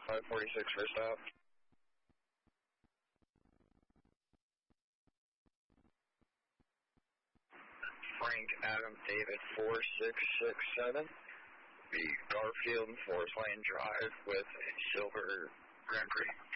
546 for stop. Frank Adam David 4667. Be Garfield, Forest Lane Drive with a silver Grand Prix.